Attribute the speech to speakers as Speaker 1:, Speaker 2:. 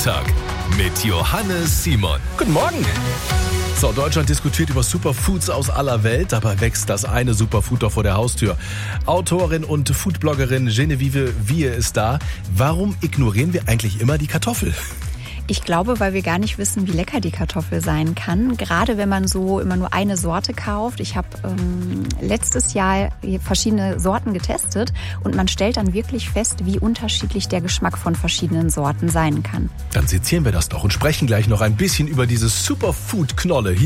Speaker 1: Mittag mit Johannes Simon.
Speaker 2: Guten Morgen. So, Deutschland diskutiert über Superfoods aus aller Welt. Dabei wächst das eine Superfood doch vor der Haustür. Autorin und Foodbloggerin Genevieve Wihe ist da. Warum ignorieren wir eigentlich immer die Kartoffel?
Speaker 3: Ich glaube, weil wir gar nicht wissen, wie lecker die Kartoffel sein kann. Gerade wenn man so immer nur eine Sorte kauft. Ich habe letztes Jahr verschiedene Sorten getestet und man stellt dann wirklich fest, wie unterschiedlich der Geschmack von verschiedenen Sorten sein kann.
Speaker 2: Dann sezieren wir das doch und sprechen gleich noch ein bisschen über diese Superfood-Knolle.